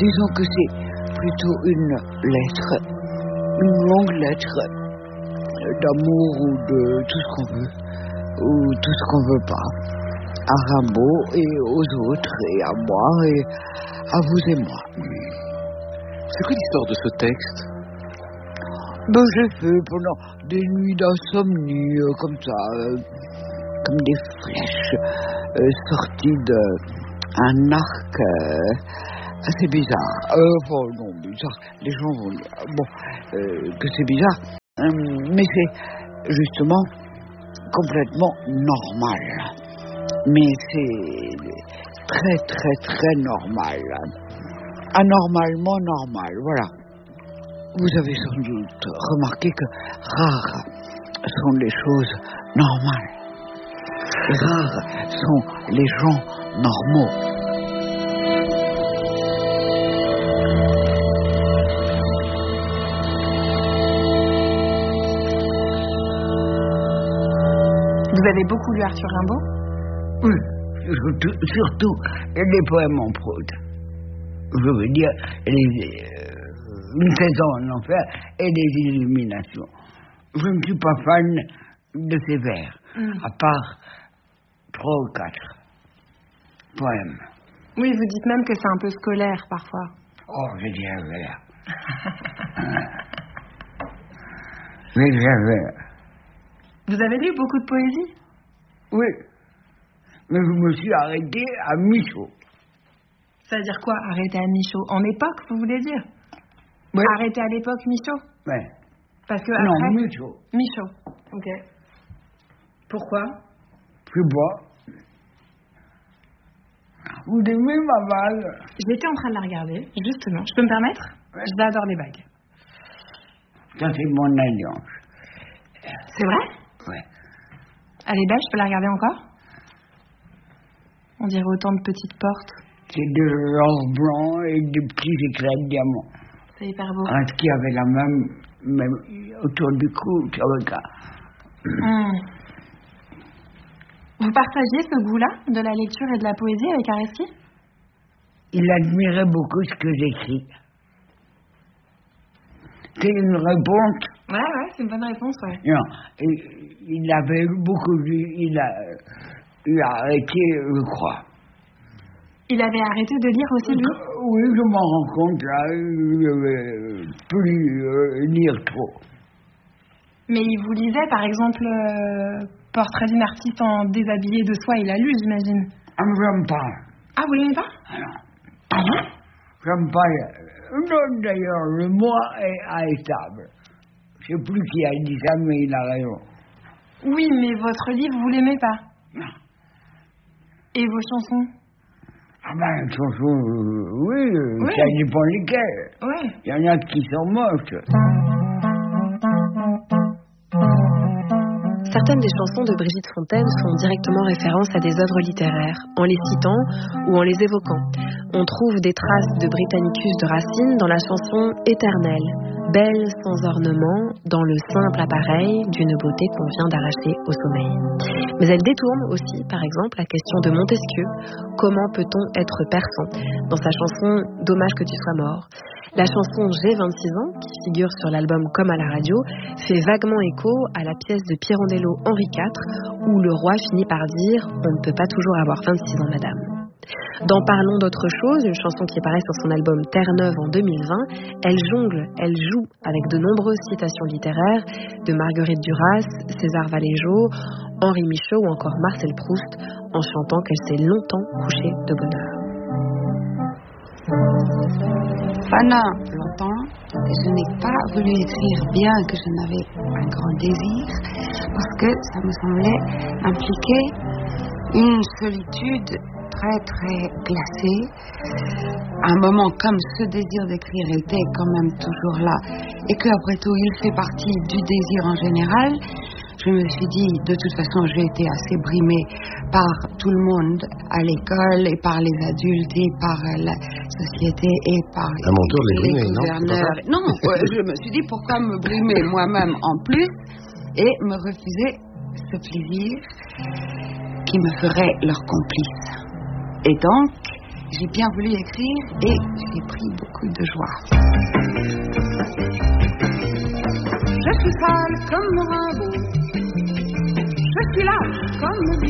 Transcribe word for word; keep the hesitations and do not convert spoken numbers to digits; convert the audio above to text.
disons que c'est plutôt une lettre, une longue lettre d'amour ou de tout ce qu'on veut, ou tout ce qu'on veut pas, à Rimbaud et aux autres, et à moi, et à vous et moi. C'est quoi l'histoire de ce texte? Ben, j'ai fait pendant des nuits d'insomnie, euh, comme ça, euh, comme des flèches euh, sorties d'un arc euh, assez bizarre. Euh, enfin, non, bizarre, les gens vont dire bon, euh, que c'est bizarre, euh, mais c'est justement complètement normal. Mais c'est très, très, très normal. Anormalement normal, voilà. Vous avez sans doute remarqué que rares sont les choses normales. Rares sont les gens normaux. Vous avez beaucoup lu Arthur Rimbaud? Oui, surtout, surtout les poèmes en prose. Je veux dire, les, euh, une saison en enfer et les illuminations. Je ne suis pas fan de ces vers, mm. à part trois ou quatre poèmes. Oui, vous dites même que c'est un peu scolaire parfois. Oh, je dirais vers. Je dirais vers. Vous avez lu beaucoup de poésie? Oui, mais je me suis arrêté à Michaud. Ça veut dire quoi, arrêter à Michaud? En époque, vous voulez dire? Oui. Arrêter à l'époque Michaud? Oui. Parce que non, après... Michaud. Michaud, ok. Pourquoi? Je sais pas. Vous aimez ma bague? J'étais en train de la regarder, justement. Je peux me permettre? Ouais. J'adore les bagues. Ça, c'est mon alliance. C'est vrai? Oui. Elle est belle, je peux la regarder encore? On dirait autant de petites portes. C'est de l'or blanc et des petits éclats de diamants. C'est hyper beau. Un qui avait la même, même autour du cou, tu vois. Mmh. Vous partagiez ce goût-là de la lecture et de la poésie avec Aristide? Il admirait beaucoup ce que j'écris. C'est une réponse? Ouais, ouais, c'est une bonne réponse, ouais. Non, il, il avait beaucoup lu, il a, il a arrêté, je crois. Il avait arrêté de lire aussi, lui? Oui, je m'en rends compte, là, il ne veut plus euh, lire trop. Mais il vous lisait, par exemple, euh, Portrait d'une artiste en déshabillé de soie, il a lu, j'imagine. Ah, mais j'aime pas. Ah, vous l'aimez pas? Ah non. Ah non? J'aime pas. Non, d'ailleurs, le mot est haïssable. Je ne sais plus qui a dit ça, mais il a raison. Oui, mais votre livre, vous l'aimez pas? Non. Et vos chansons? Ah ben, chansons, euh, oui, oui, ça dépend lesquelles. Oui. Il y en a qui sont moches. Certaines des chansons de Brigitte Fontaine font directement référence à des œuvres littéraires, en les citant ou en les évoquant. On trouve des traces de Britannicus de Racine dans la chanson Éternelle, belle sans ornement, dans le simple appareil d'une beauté qu'on vient d'arracher au sommeil. Mais elle détourne aussi, par exemple, la question de Montesquieu, comment peut-on être persan, dans sa chanson Dommage que tu sois mort. La chanson J'ai vingt-six ans, qui figure sur l'album Comme à la radio, fait vaguement écho à la pièce de Pirandello Henri quatre, où le roi finit par dire « On ne peut pas toujours avoir vingt-six ans, madame ». Dans Parlons d'autre chose, une chanson qui apparaît sur son album Terre-Neuve en deux mille vingt, elle jongle, elle joue avec de nombreuses citations littéraires de Marguerite Duras, César Valéjo, Henri Michaud ou encore Marcel Proust, en chantant qu'elle s'est longtemps couchée de bonheur. Pendant longtemps, je n'ai pas voulu écrire, bien que je n'avais un grand désir, parce que ça me semblait impliquer une solitude très très glacée. À un moment comme ce désir d'écrire était quand même toujours là, et qu'après tout il fait partie du désir en général, je me suis dit, de toute façon j'ai été assez brimée par tout le monde à l'école et par les adultes et par la société et par à mon tour, les, les brimer, gouverneurs. Non, non euh, je me suis dit pourquoi me brimer moi-même en plus et me refuser ce plaisir qui me ferait leur complice. Et donc, j'ai bien voulu écrire et j'ai pris beaucoup de joie. Je suis sale comme le Rimbaud, je suis lâche comme le